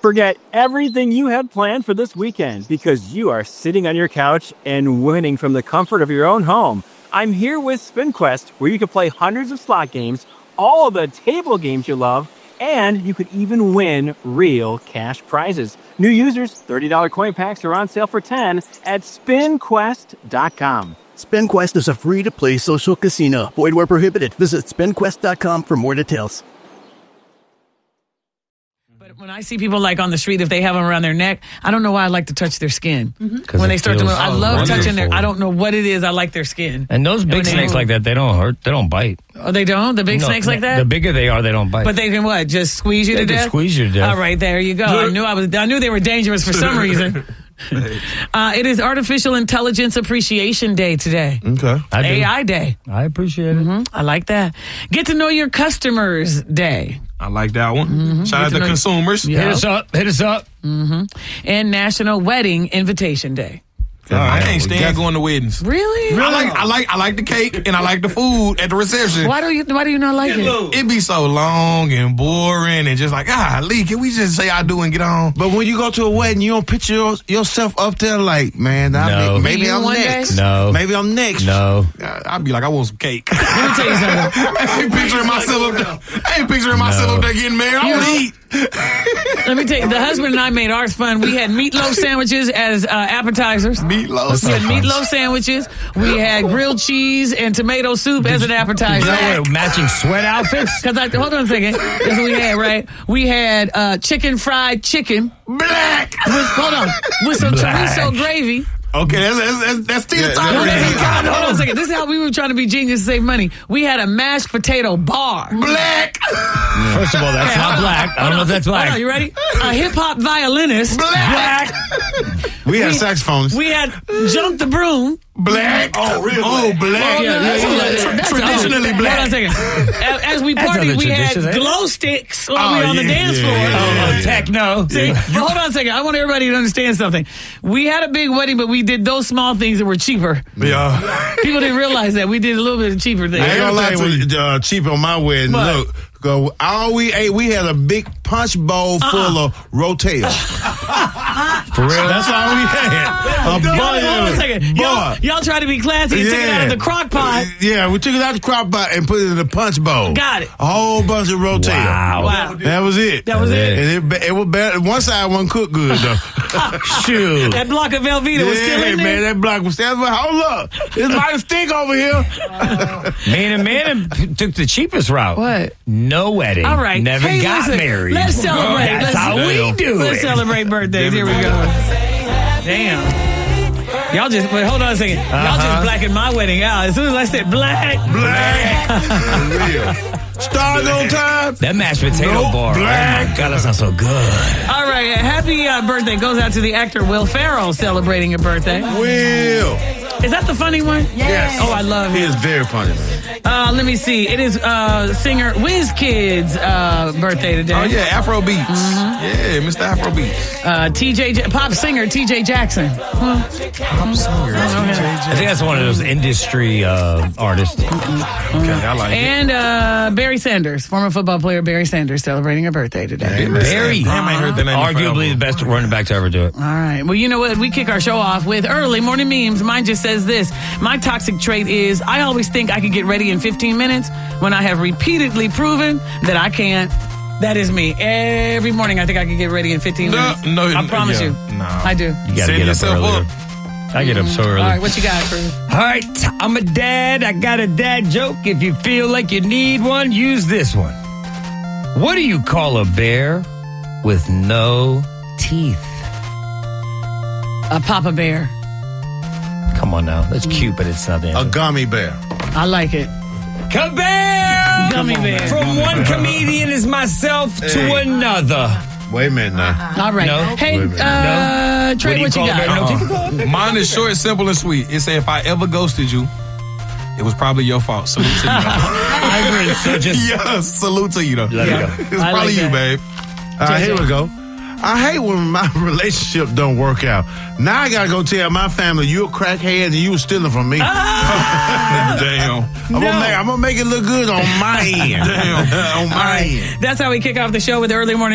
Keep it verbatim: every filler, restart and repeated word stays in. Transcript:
Forget everything you had planned for this weekend because you are sitting on your couch and winning from the comfort of your own home. I'm here with SpinQuest, where you can play hundreds of slot games, all the table games you love, and you could even win real cash prizes. New users, thirty dollars coin packs are on sale for ten dollars at spin quest dot com. SpinQuest is a free-to-play social casino. Void where prohibited. Visit spin quest dot com for more details. When I see people like on the street, if they have them around their neck, I don't know why I like to touch their skin. Mm-hmm. When they start to move, I love wonderful. touching their, I don't know what it is, I like their skin. And those big And snakes they- like that, they don't hurt, they don't bite. Oh, they don't? The big No, snakes like that? The bigger they are, they don't bite. But they can what? Just squeeze you They to can death? squeeze you to death. All right, there you go. I knew I was. I knew they were dangerous for some reason. Uh, it is Artificial Intelligence Appreciation Day today. Okay. I do. A I Day. I appreciate it. hmm I like that. Get to know your customers day. I like that one. Mm-hmm. Shout out Get to to know- consumers. Yeah. Hit us up. Hit us up. hmm And National Wedding Invitation Day. I can't we stand got- going to weddings. Really? I like I like I like the cake and I like the food at the reception. Why do you Why do you not like it? It be so long and boring and just like, ah, Lee, can we just say I do and get on? But when you go to a wedding, you don't picture your, yourself up there like, man, I No. think maybe You I'm one day? next. No. Maybe I'm next. No. I'd be like, I want some cake. Let me tell you something. I ain't picturing myself up there. I ain't picturing myself No. up there getting married. I You want to know- eat. Let me tell you, the husband and I made ours fun. We had meatloaf sandwiches as uh, appetizers. Meatloaf. We had meatloaf sandwiches. We had grilled cheese and tomato soup as an appetizer. Did you know what, matching sweat outfits? Because I hold on a second. That's what we had, right? We had uh, chicken fried chicken. Black. With, hold on, with some Black. chorizo gravy. Okay, that's that's that's, that's Tina Yeah, Turner. Hold on, a yeah. second, hold on a second. This is how we were trying to be genius to save money. We had a mashed potato bar. Black. First of all, that's Okay, not hold on. black. I don't know if that's Hold black. on, you ready? A hip hop violinist. Black. We had We- saxophones. We had Jump the Broom. Black. Oh, really? Oh, black. Oh, no, that's- Tra- that's- traditionally hold black. on a second. As, as we That's partied, other we had traditions, ain't it? glow sticks while Oh, we were on the yeah, dance yeah, floor. yeah, Oh, yeah. techno. See, but hold on a second. I want everybody to understand something. We had a big wedding, but we did those small things that were cheaper. Yeah. People didn't realize that. We did a little bit of cheaper things. I ain't gonna lie to you, uh, cheap on my wedding. What? Look, go, all we ate, we had a big punch bowl Uh-uh. full of Rotel. For real? That's all we had. A Hold bunch on, hold on a of it. second. Y'all, Boy. y'all try to be classy and took it out of the crock pot. Yeah, we took it out the crock pot and put it in the punch bowl. Got it. A whole bunch of Rotel. Wow. Wow. That was it. That was it. And it, it was bad. One side wasn't cooked good though. Shoot. That block of Velveeta was still Yeah, in there. man, that block was still. Hold up, it's like stink over here. Man and man p- took the cheapest route. What? No wedding. All right. Never Hey, got listen, married. let's celebrate. That's Let's- how we do Let's it. celebrate birthdays. Here we go. Damn. Y'all just, wait, hold on a second. Y'all Uh-huh. just blackened my wedding out. As soon as I said black, Black. Stars on time. That mashed potato Nope, bar. black. Oh my God, that sounds so good. All right, a happy uh, birthday goes out to the actor Will Ferrell celebrating a birthday. Will. Is that the funny one? Yes. Oh, I love He him. is very funny, man. Uh, let me see. It is uh, singer WizKid's uh, birthday today. Oh yeah, Afro beats. Yeah, Mister Afro beats. Uh, T J J- pop singer T J Jackson. Huh? I'm sorry. I think that's one of those industry uh, artists. Okay, I like it. And uh, Barry Sanders, former football player Barry Sanders, celebrating a birthday today. Very. Damn, I ain't heard that name in Arguably forever. the best running back to ever do it. All right. Well, you know what? We kick our show off with early morning memes. Mine just says this. My toxic trait is I always think I can get ready in fifteen minutes when I have repeatedly proven that I can't. That is me. Every morning I think I can get ready in fifteen No, minutes. no, I promise yeah, you. no. I do. You gotta Set get up yourself earlier. up. I get up so early. All right. What you got, Cruz? All right, I'm a dad. I got a dad joke. If you feel like you need one, use this one. What do you call a bear with no teeth? A Papa Bear. Come on now. That's cute, but it's not the A answer. gummy bear. I like it. Kabam! Gummy bear. From one comedian is myself to Hey. another. Wait a minute now. All right. No. Hey, Wait a minute. uh, Trey, What what do you, you call a bear? got? No teeth? Uh, mine is short, simple, and sweet. It said, if I ever ghosted you, it was probably your fault. Salute to you. I agree. So just Yeah, salute to you, though. let Yeah. it go. It's I probably like you, that. babe. All right, here we go. I hate when my relationship don't work out. Now I gotta go tell my family you a crackhead and you was stealing from me. Damn. I'm, gonna make, I'm gonna make it look good on my end. Damn. on my end. That's how we kick off the show with the early morning